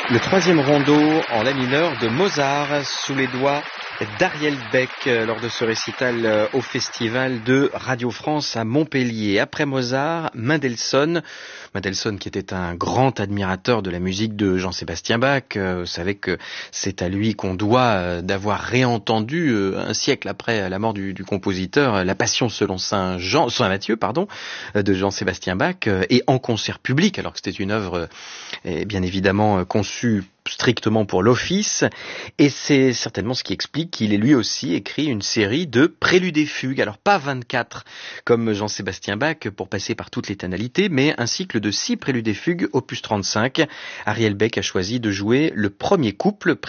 Le troisième rondo en la mineur de Mozart sous les doigts d'Ariel Beck lors de ce récital au festival de Radio France à Montpellier. Après Mozart, Mendelssohn qui était un grand admirateur de la musique de Jean-Sébastien Bach. Vous savez que c'est à lui qu'on doit d'avoir réentendu un siècle après la mort du compositeur La Passion selon Saint Matthieu, de Jean-Sébastien Bach, et en concert public, alors que c'était une œuvre bien évidemment conçue strictement pour l'office, et c'est certainement ce qui explique qu'il ait lui aussi écrit une série de préludes et fugues, alors pas 24 comme Jean-Sébastien Bach pour passer par toutes les tonalités, mais un cycle de 6 préludes et fugues opus 35. Ariel Beck a choisi de jouer le premier couple